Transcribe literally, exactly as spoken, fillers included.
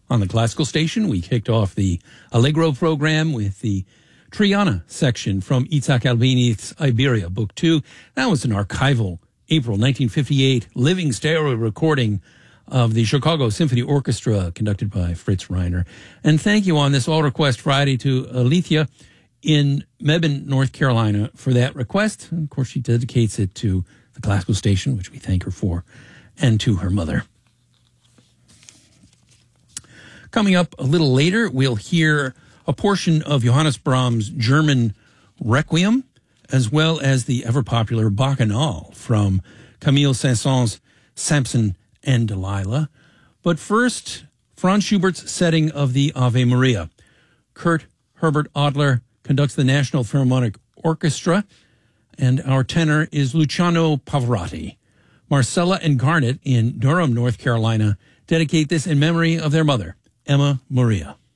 On the classical station, we kicked off the Allegro program with the Triana section from Itzhak Albini's Iberia, Book two. That was an archival April nineteen fifty-eight living stereo recording of the Chicago Symphony Orchestra conducted by Fritz Reiner. And thank you on this All Request Friday to Alethea in Mebane, North Carolina for that request. And of course, she dedicates it to the classical station, which we thank her for, and to her mother. Coming up a little later, we'll hear a portion of Johannes Brahms' German Requiem, as well as the ever-popular Bacchanal from Camille Saint-Saëns' Samson and Delilah. But first, Franz Schubert's setting of the Ave Maria. Kurt Herbert Adler conducts the National Philharmonic Orchestra, and our tenor is Luciano Pavarotti. Marcella and Garnet in Durham, North Carolina, dedicate this in memory of their mother, Emma Maria.